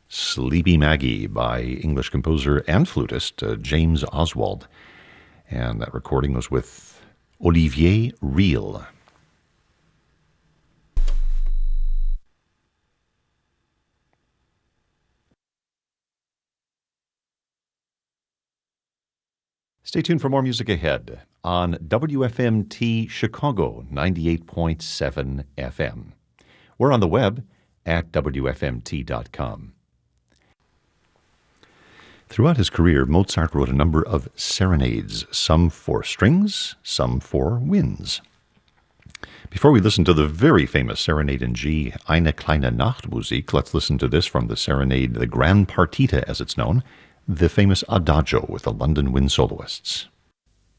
Sleepy Maggie by English composer and flutist James Oswald. And that recording was with Olivier Riehl. Stay tuned for more music ahead on WFMT Chicago 98.7 FM. We're on the web at WFMT.com. Throughout his career, Mozart wrote a number of serenades, some for strings, some for winds. Before we listen to the very famous Serenade in G, Eine kleine Nachtmusik, let's listen to this from the serenade, the Gran Partita as it's known, the famous Adagio with the London Wind Soloists.